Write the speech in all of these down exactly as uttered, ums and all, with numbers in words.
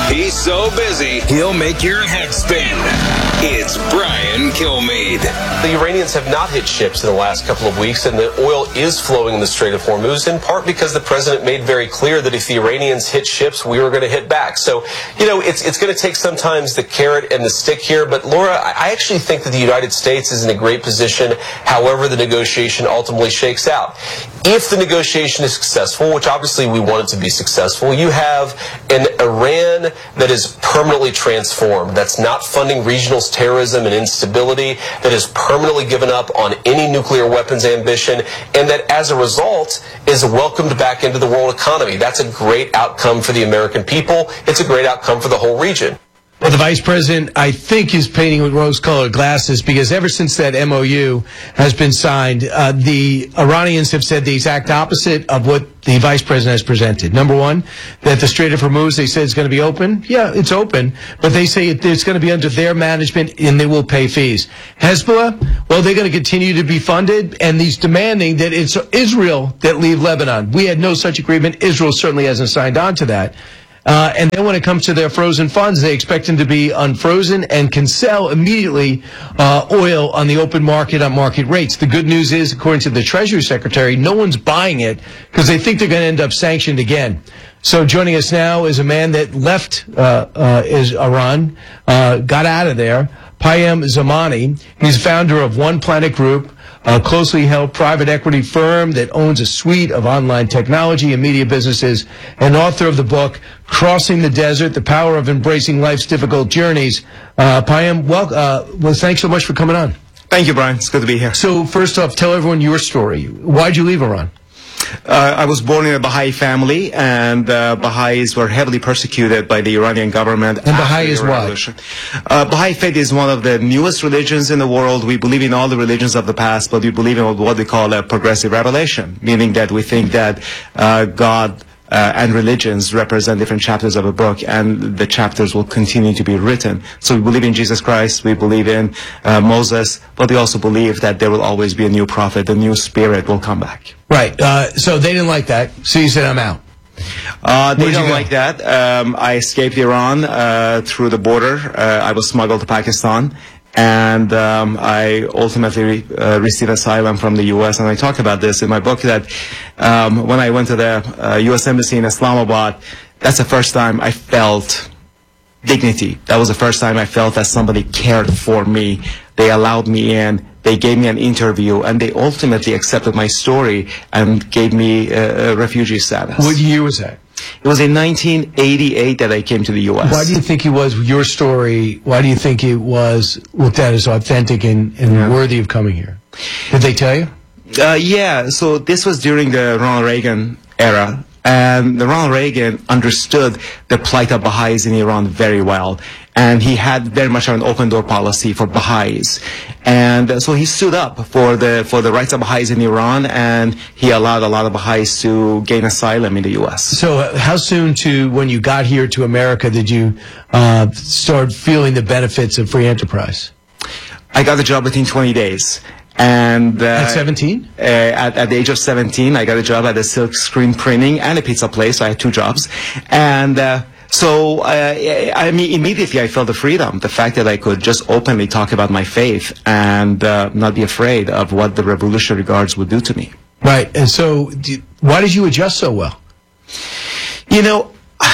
He's so busy, he'll make your head spin. It's Brian Kilmeade. The Iranians have not hit ships in the last couple of weeks, and the oil is flowing in the Strait of Hormuz, in part because the president made very clear that if the Iranians hit ships, we were going to hit back. So, you know, it's it's going to take sometimes the carrot and the stick here. But, Laura, I actually think that the United States is in a great position, however the negotiation ultimately shakes out. If the negotiation is successful, which obviously we want it to be successful, you have an Iran that is permanently transformed, that's not funding regional terrorism and instability, that has permanently given up on any nuclear weapons ambition, and that as a result is welcomed back into the world economy. That's a great outcome for the American people. It's a great outcome for the whole region. Well, the vice president, I think, is painting with rose-colored glasses, because ever since that M O U has been signed, uh, the Iranians have said the exact opposite of what the vice president has presented. Number one, that the Strait of Hormuz, they said, is going to be open. Yeah, it's open, but they say it, it's going to be under their management, and they will pay fees. Hezbollah, well, they're going to continue to be funded, and he's demanding that it's Israel that leave Lebanon. We had no such agreement. Israel certainly hasn't signed on to that. Uh, and then when it comes to their frozen funds, they expect them to be unfrozen and can sell immediately uh, oil on the open market on market rates. The good news is, according to the Treasury Secretary, no one's buying it because they think they're going to end up sanctioned again. So joining us now is a man that left uh, uh, is Iran, uh, got out of there, Payam Zamani. He's founder of One Planet Group, a closely held private equity firm that owns a suite of online technology and media businesses, and author of the book, Crossing the Desert, The Power of Embracing Life's Difficult Journeys. Uh, Payam, well, uh, well, thanks so much for coming on. Thank you, Brian. It's good to be here. So first off, tell everyone your story. Why'd you leave Iran? Uh, I was born in a Baha'i family, and uh, Baha'is were heavily persecuted by the Iranian government. And Baha'i is what? Uh, Baha'i faith is one of the newest religions in the world. We believe in all the religions of the past, but we believe in what we call a progressive revelation, meaning that we think that uh, God Uh, and religions represent different chapters of a book, and the chapters will continue to be written. So we believe in Jesus Christ, we believe in uh, Moses, but we also believe that there will always be a new prophet, a new spirit will come back. Right. Uh, so they didn't like that, so you said, I'm out. Uh, they Where'd don't you go? like that. Um, I escaped Iran uh, through the border. Uh, I was smuggled to Pakistan. And um, I ultimately re uh, received asylum from the U S And I talk about this in my book, that um, when I went to the uh, U S Embassy in Islamabad, that's the first time I felt dignity. That was the first time I felt that somebody cared for me. They allowed me in. They gave me an interview, and they ultimately accepted my story and gave me uh, a refugee status. What year was that? It was in nineteen eighty-eight that I came to the U S Why do you think it was your story? Why do you think it was looked at as authentic and, and Yeah. worthy of coming here? Did they tell you? Uh, yeah, so this was during the Ronald Reagan era, and Ronald Reagan understood the plight of Baha'is in Iran very well, and he had very much an open-door policy for Baha'is. And uh, so he stood up for the for the rights of Baha'is in Iran, and he allowed a lot of Baha'is to gain asylum in the U S So uh, how soon to when you got here to America did you uh, start feeling the benefits of free enterprise? I got a job within twenty days. And uh, At seventeen? Uh, at, at the age of seventeen, I got a job at a silk screen printing and a pizza place. So I had two jobs. And uh, so, uh, I mean, immediately I felt the freedom, the fact that I could just openly talk about my faith and uh, not be afraid of what the Revolutionary Guards would do to me. Right. And so do, why did you adjust so well? You know,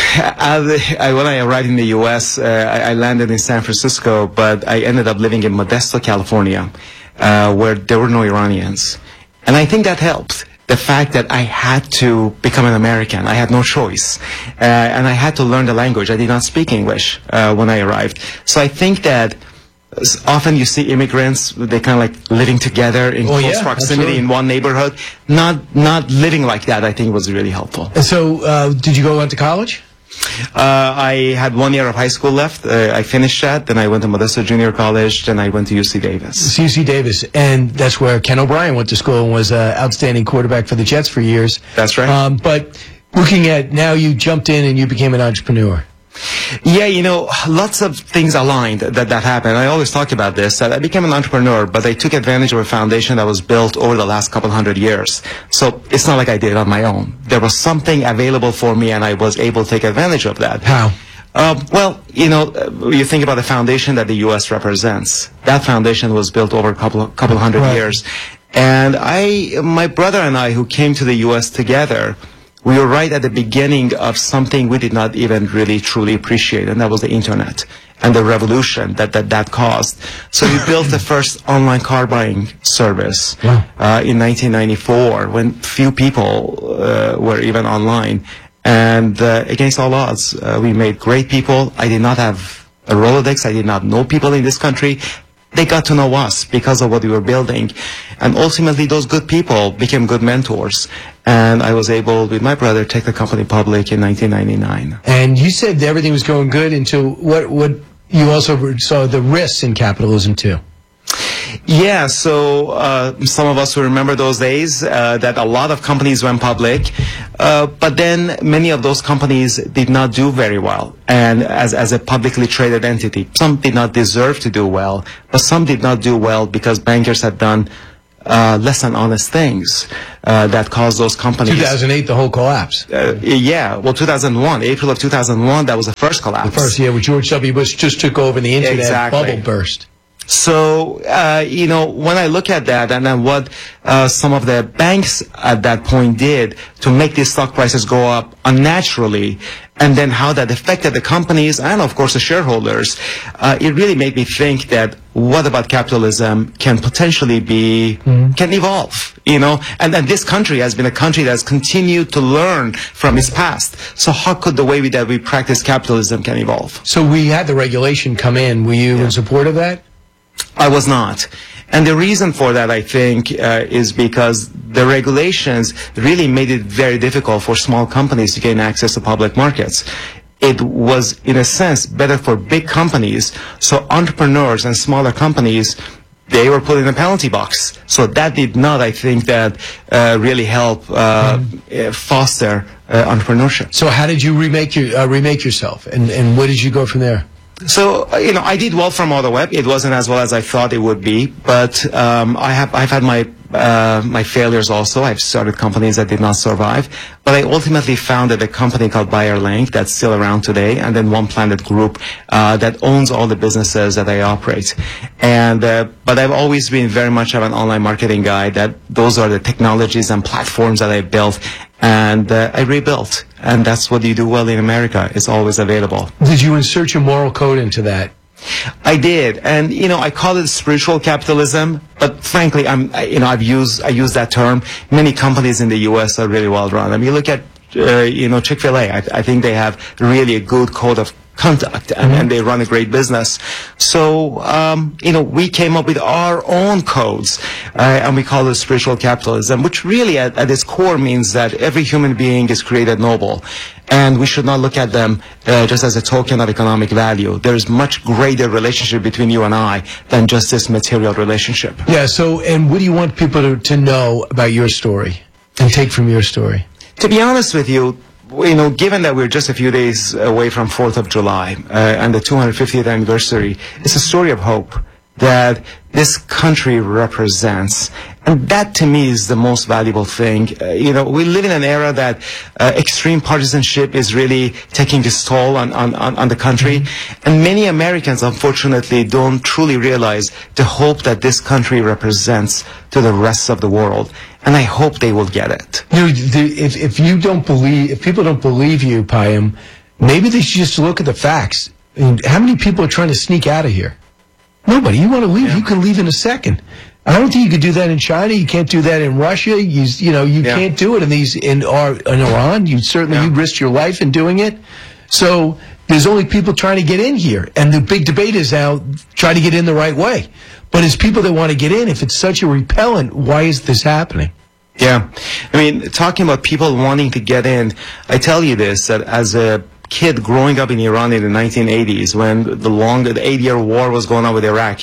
I, I, when I arrived in the U S, uh, I, I landed in San Francisco, but I ended up living in Modesto, California, uh, where there were no Iranians. And I think that helped. The fact that I had to become an American. I had no choice. Uh, and I had to learn the language. I did not speak English uh, when I arrived. So I think that often you see immigrants, they kind of like living together in oh, close yeah, proximity absolutely. in one neighborhood. Not, not living like that, I think, was really helpful. And so uh, did you go on to college? Uh, I had one year of high school left. Uh, I finished that. Then I went to Modesto Junior College. Then I went to U C Davis. U C Davis. And that's where Ken O'Brien went to school and was an outstanding quarterback for the Jets for years. That's right. Um, but looking at now, you jumped in and you became an entrepreneur. Yeah, you know, lots of things aligned that that happened. I always talk about this, that I became an entrepreneur, but I took advantage of a foundation that was built over the last couple hundred years. So it's not like I did it on my own. There was something available for me, and I was able to take advantage of that. How? Uh, well, you know, uh, you think about the foundation that the U S represents. That foundation was built over a couple, couple hundred Right. years. And I, my brother and I, who came to the U S together, we were right at the beginning of something we did not even really truly appreciate, and that was the internet and the revolution that that, that caused. So we built the first online car buying service Wow. uh, in nineteen ninety-four, when few people uh, were even online. And uh, against all odds, uh, we made great people. I did not have a Rolodex. I did not know people in this country. They got to know us because of what we were building. And ultimately, those good people became good mentors. And I was able, with my brother, take the company public in nineteen ninety-nine. And you said that everything was going good until what? What you also saw the risks in capitalism too. Yeah, so uh, some of us will remember those days uh, that a lot of companies went public, uh, but then many of those companies did not do very well. And as, as a publicly traded entity, some did not deserve to do well, but some did not do well because bankers had done uh, less than honest things uh, that caused those companies. two thousand eight, the whole collapse. Uh, yeah, well, two thousand one, April of two thousand one, that was the first collapse. The first year when George W. Bush just took over and the internet Exactly. bubble burst. So, uh, you know, when I look at that and then what uh, some of the banks at that point did to make these stock prices go up unnaturally, and then how that affected the companies and, of course, the shareholders, uh, it really made me think that what about capitalism can potentially be, mm-hmm. can evolve, you know? And then this country has been a country that has continued to learn from its past. So how could the way we, that we practice capitalism can evolve? So we had the regulation come in. Were you Yeah. in support of that? I was not. And the reason for that, I think, uh, is because the regulations really made it very difficult for small companies to gain access to public markets. It was, in a sense, better for big companies. So entrepreneurs and smaller companies, they were put in a penalty box. So that did not, I think, that uh, really help uh, mm-hmm. foster uh, entrepreneurship. So how did you remake your uh, remake yourself, and and where did you go from there? So, you know, I did well from AutoWeb. It wasn't as well as I thought it would be, but um, I have, I've had my uh, my failures also. I've started companies that did not survive, but I ultimately founded a company called BuyerLink that's still around today, and then One Planet Group uh, that owns all the businesses that I operate. And uh, but I've always been very much of an online marketing guy. That those are the technologies and platforms that I built. And uh, I rebuilt, and that's what you do well in America. It's always available. Did you insert your moral code into that? I did, and you know, I call it spiritual capitalism. But frankly, I'm, I, you know, I've used I use that term. Many companies in the U S are really well run. I mean, you look at, uh, you know, Chick-fil-A. I, I think they have really a good code of conduct, and, mm-hmm. and they run a great business. So, um, you know, we came up with our own codes, uh, and we call it spiritual capitalism, which really at, at its core means that every human being is created noble, and we should not look at them uh, just as a token of economic value. There is much greater relationship between you and I than just this material relationship. Yeah, so, and what do you want people to, to know about your story and take from your story? To be honest with you, you know, given that we're just a few days away from fourth of July uh, and the two hundred fiftieth anniversary, it's a story of hope that this country represents. And that, to me, is the most valuable thing. Uh, you know, we live in an era that uh, extreme partisanship is really taking its toll on, on, on, on the country. Mm-hmm. And many Americans, unfortunately, don't truly realize the hope that this country represents to the rest of the world. And I hope they will get it. You know, the, if, if you don't believe, if people don't believe you, Payam, maybe they should just look at the facts. I mean, how many people are trying to sneak out of here? Nobody. You want to leave, yeah. You can leave in a second. I don't think you could do that in China. You can't do that in Russia. You, you know, you yeah. can't do it in these in, or, in Iran. You certainly yeah. you risked your life in doing it. So there's only people trying to get in here, and the big debate is now try to get in the right way. But as people that want to get in, if it's such a repellent, why is this happening? Yeah, I mean, talking about people wanting to get in, I tell you this, that as a kid growing up in Iran in the nineteen eighties, when the long, the eight-year war was going on with Iraq,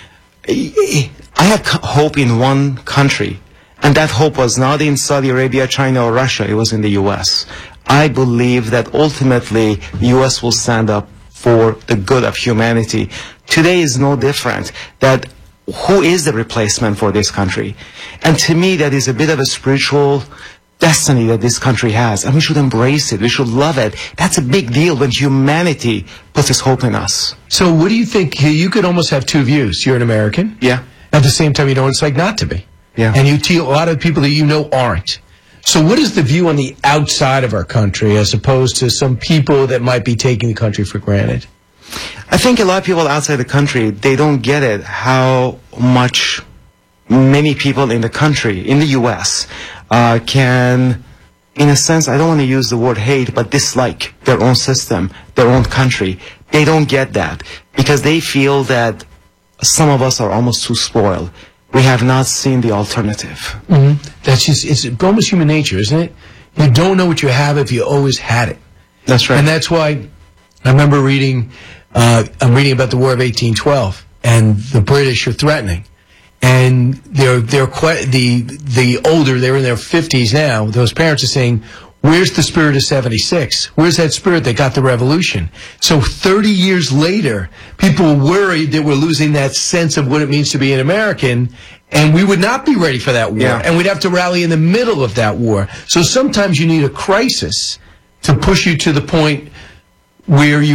I had hope in one country, and that hope was not in Saudi Arabia, China, or Russia. It was in the U S. I believe that ultimately the U S will stand up for the good of humanity. Today is no different. That who is the replacement for this country? And to me, that is a bit of a spiritual destiny that this country has, and we should embrace it. We should love it. That's a big deal when humanity puts its hope in us. So what do you think? You could almost have two views. You're an American. Yeah. At the same time, you know what it's like not to be. Yeah. And you tell a lot of people that you know aren't. So what is the view on the outside of our country as opposed to some people that might be taking the country for granted? I think a lot of people outside the country, they don't get it, how much many people in the country, in the U S, uh, can, in a sense, I don't want to use the word hate, but dislike their own system, their own country. They don't get that because they feel that some of us are almost too spoiled. We have not seen the alternative. Mm-hmm. That's just, it's almost human nature, isn't it? You don't know what you have if you always had it. That's right. And that's why I remember reading, uh, I'm reading about the War of eighteen twelve, and the British are threatening. And they're, they're quite, the, the older, they're in their fifties now, those parents are saying, where's the spirit of seventy-six? Where's that spirit that got the revolution? So thirty years later, people were worried that we're losing that sense of what it means to be an American, and we would not be ready for that war. Yeah. And we'd have to rally in the middle of that war. So sometimes you need a crisis to push you to the point where you